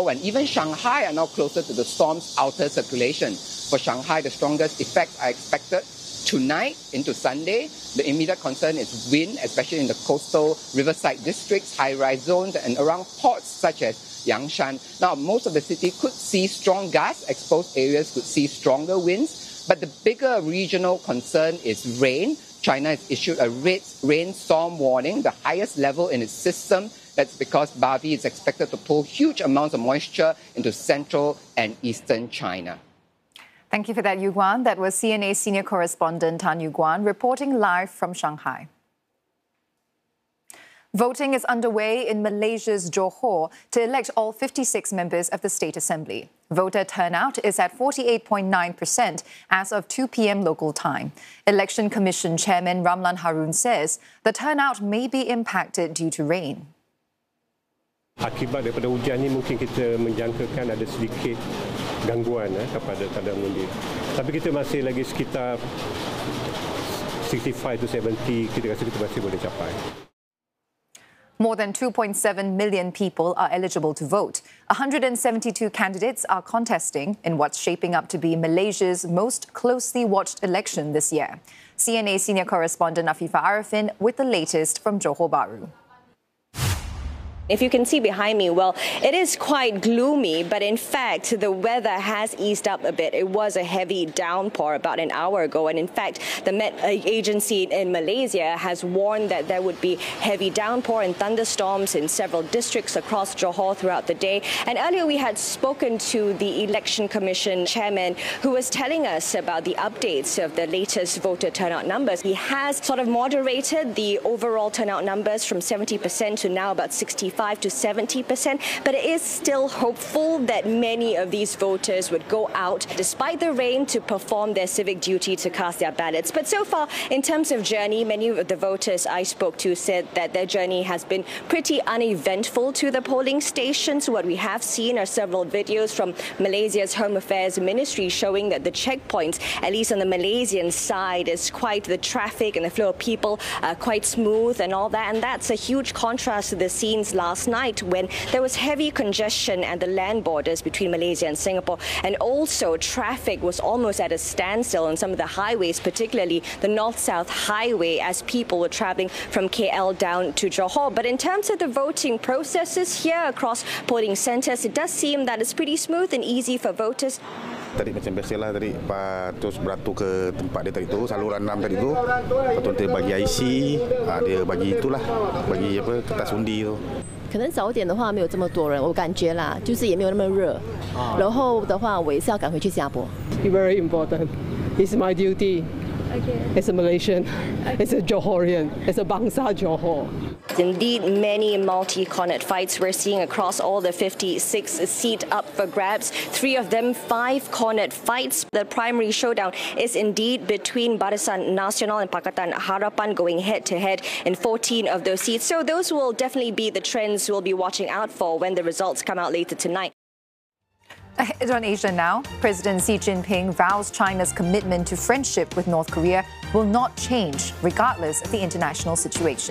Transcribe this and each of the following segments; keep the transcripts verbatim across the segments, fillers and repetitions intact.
Guangzhou and even Shanghai are now closer to the storm's outer circulation. For Shanghai, the strongest effects are expected tonight into Sunday. The immediate concern is wind, especially in the coastal riverside districts, high-rise zones, and around ports such as Yangshan. Now, most of the city could see strong gusts. Exposed areas could see stronger winds. But the bigger regional concern is rain. China has issued a red rain storm warning, the highest level in its system. That's because Bavi is expected to pull huge amounts of moisture into central and eastern China. Thank you for that, Yu Guan. That was C N A senior correspondent Tan Yu Guan reporting live from Shanghai. Voting is underway in Malaysia's Johor to elect all fifty-six members of the State Assembly. Voter turnout is at forty-eight point nine percent as of two p.m. local time. Election Commission Chairman Ramlan Harun says the turnout may be impacted due to rain. Akibat daripada hujan ini mungkin kita menjangkakan ada sedikit gangguan eh, kepada tanda undi. Tapi kita masih lagi sekitar sixty-five to seventy, kita rasa kita masih boleh capai. More than two point seven million people are eligible to vote. one hundred seventy-two candidates are contesting in what's shaping up to be Malaysia's most closely watched election this year. C N A senior correspondent Afifa Arifin with the latest from Johor Bahru. If you can see behind me, well, it is quite gloomy, but in fact, the weather has eased up a bit. It was a heavy downpour about an hour ago, and in fact, the Met Agency in Malaysia has warned that there would be heavy downpour and thunderstorms in several districts across Johor throughout the day. And earlier we had spoken to the Election Commission chairman who was telling us about the updates of the latest voter turnout numbers. He has sort of moderated the overall turnout numbers from seventy percent to now about sixty-five to seventy percent, but it is still hopeful that many of these voters would go out despite the rain to perform their civic duty to cast their ballots. But so far, in terms of journey, many of the voters I spoke to said that their journey has been pretty uneventful to the polling stations. What we have seen are several videos from Malaysia's Home Affairs Ministry showing that the checkpoints, at least on the Malaysian side, is quite the traffic and the flow of people uh, quite smooth and all that. And that's a huge contrast to the scenes last Last night when there was heavy congestion at the land borders between Malaysia and Singapore, and also traffic was almost at a standstill on some of the highways, particularly the North-South Highway, as people were travelling from K L down to Johor. But in terms of the voting processes here across polling centres, it does seem that it's pretty smooth and easy for voters. Tadi macam biasalah tadi Pak terus beratur ke tempat dia tadi tu, saluran enam tadi tu. Betul dia bagi I C, dia bagi itulah, bagi apa kertas undi tu. 可能早点的话没有这么多人，我感觉啦，就是也没有那么热。然后的话，我也是要赶回去新加坡。 Very important. It's my duty. Okay. As a Malaysian, okay. As a Johorian, as a Bangsa Johor. Indeed, many multi-cornet fights we're seeing across all the fifty-six seats up for grabs. Three of them, five cornet fights. The primary showdown is indeed between Barisan Nasional and Pakatan Harapan, going head-to-head in fourteen of those seats. So those will definitely be the trends we'll be watching out for when the results come out later tonight. Ahead on Asia now, President Xi Jinping vows China's commitment to friendship with North Korea will not change regardless of the international situation.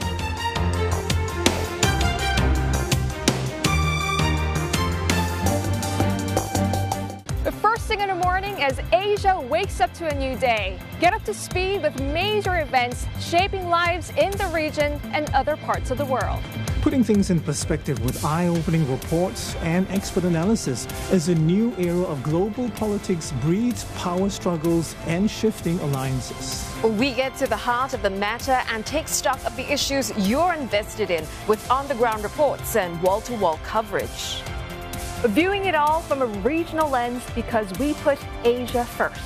The first thing in the morning as Asia wakes up to a new day. Get up to speed with major events shaping lives in the region and other parts of the world. Putting things in perspective with eye-opening reports and expert analysis as a new era of global politics breeds power struggles and shifting alliances. We get to the heart of the matter and take stock of the issues you're invested in with on-the-ground reports and wall-to-wall coverage. Viewing it all from a regional lens because we put Asia first.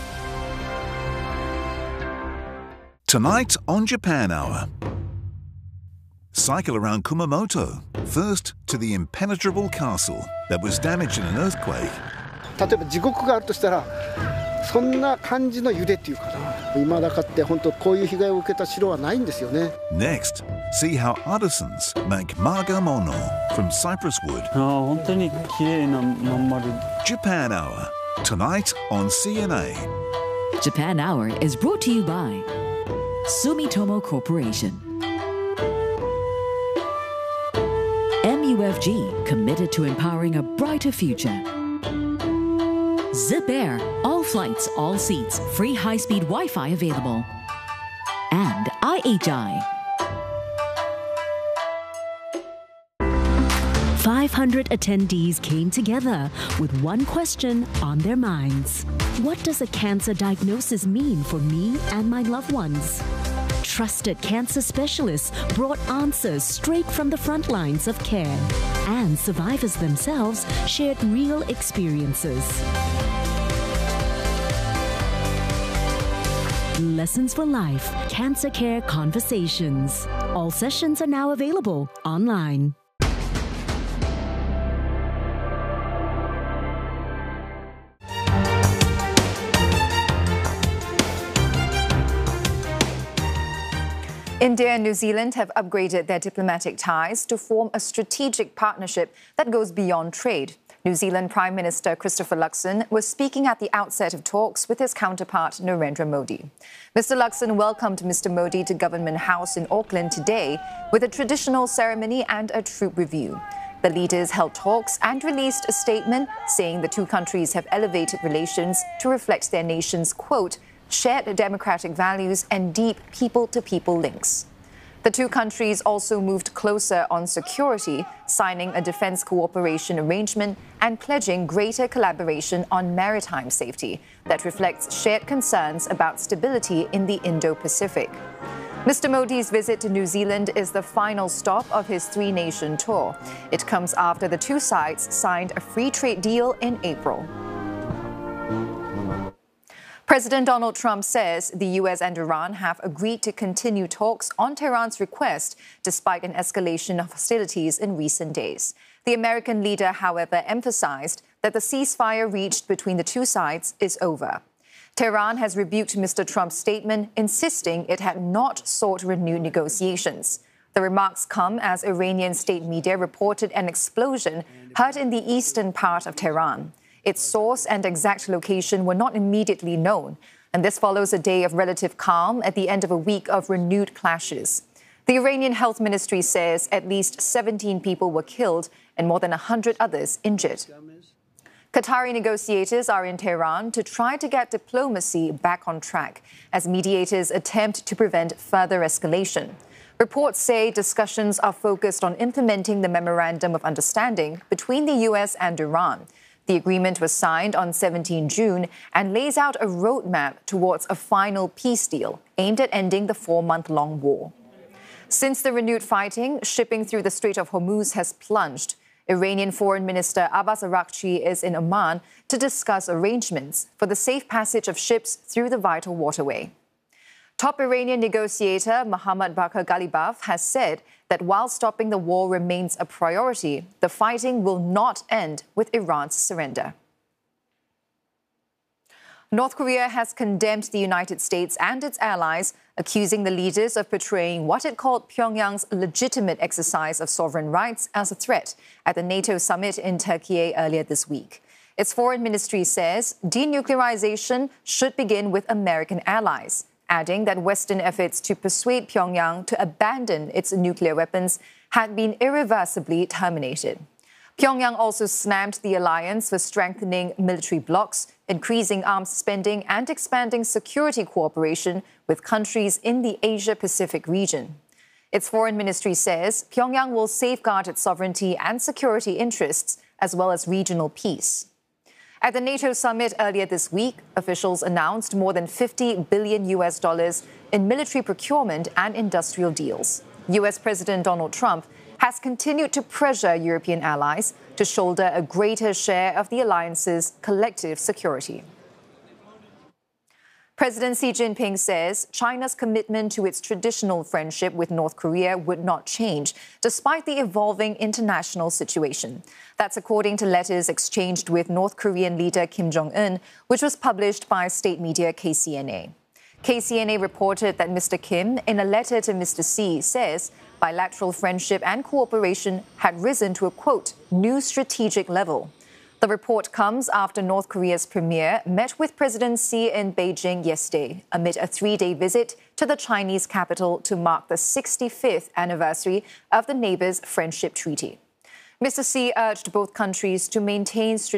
Tonight on Japan Hour. Cycle around Kumamoto, first to the impenetrable castle that was damaged in an earthquake. 例えば地獄があるとしたら、そんな感じの揺れっていうかな。未だかって本当こういう被害を受けた城はないんですよね。 Next, see how artisans make magamono from cypress wood. ああ、本当に綺麗なまん丸。 Japan Hour, tonight on C N A. Japan Hour is brought to you by Sumitomo Corporation. M U U F G, committed to empowering a brighter future. Zip Air, all flights, all seats, free high-speed Wi-Fi available. And I H I. five hundred attendees came together with one question on their minds. What does a cancer diagnosis mean for me and my loved ones? Trusted cancer specialists brought answers straight from the front lines of care, and survivors themselves shared real experiences. Lessons for Life, Cancer Care Conversations. All sessions are now available online. India and New Zealand have upgraded their diplomatic ties to form a strategic partnership that goes beyond trade. New Zealand Prime Minister Christopher Luxon was speaking at the outset of talks with his counterpart Narendra Modi. Mister Luxon welcomed Mister Modi to Government House in Auckland today with a traditional ceremony and a troop review. The leaders held talks and released a statement saying the two countries have elevated relations to reflect their nations' quote, shared democratic values and deep people-to-people links. The two countries also moved closer on security, signing a defense cooperation arrangement and pledging greater collaboration on maritime safety that reflects shared concerns about stability in the Indo-Pacific. Mister Modi's visit to New Zealand is the final stop of his three-nation tour. It comes after the two sides signed a free trade deal in April. President Donald Trump says the U S and Iran have agreed to continue talks on Tehran's request, despite an escalation of hostilities in recent days. The American leader, however, emphasized that the ceasefire reached between the two sides is over. Tehran has rebuked Mister Trump's statement, insisting it had not sought renewed negotiations. The remarks come as Iranian state media reported an explosion heard in the eastern part of Tehran. Its source and exact location were not immediately known, and this follows a day of relative calm at the end of a week of renewed clashes. The Iranian Health Ministry says at least seventeen people were killed and more than one hundred others injured. Qatari negotiators are in Tehran to try to get diplomacy back on track as mediators attempt to prevent further escalation. Reports say discussions are focused on implementing the Memorandum of Understanding between the U S and Iran. The agreement was signed on the seventeenth of June and lays out a roadmap towards a final peace deal aimed at ending the four-month-long war. Since the renewed fighting, shipping through the Strait of Hormuz has plunged. Iranian Foreign Minister Abbas Araghchi is in Oman to discuss arrangements for the safe passage of ships through the vital waterway. Top Iranian negotiator Mohammad Bakr Ghalibaf has said that while stopping the war remains a priority, the fighting will not end with Iran's surrender. North Korea has condemned the United States and its allies, accusing the leaders of portraying what it called Pyongyang's legitimate exercise of sovereign rights as a threat at the NATO summit in Turkey earlier this week. Its foreign ministry says denuclearization should begin with American allies, adding that Western efforts to persuade Pyongyang to abandon its nuclear weapons had been irreversibly terminated. Pyongyang also slammed the alliance for strengthening military blocs, increasing arms spending, and expanding security cooperation with countries in the Asia-Pacific region. Its foreign ministry says Pyongyang will safeguard its sovereignty and security interests, as well as regional peace. At the NATO summit earlier this week, officials announced more than fifty billion U S dollars in military procurement and industrial deals. U S President Donald Trump has continued to pressure European allies to shoulder a greater share of the alliance's collective security. President Xi Jinping says China's commitment to its traditional friendship with North Korea would not change, despite the evolving international situation. That's according to letters exchanged with North Korean leader Kim Jong-un, which was published by state media K C N A. K C N A reported that Mister Kim, in a letter to Mister Xi, says bilateral friendship and cooperation had risen to a, quote, new strategic level. The report comes after North Korea's premier met with President Xi in Beijing yesterday amid a three-day visit to the Chinese capital to mark the sixty-fifth anniversary of the neighbors' friendship treaty. Mister Xi urged both countries to maintain strategic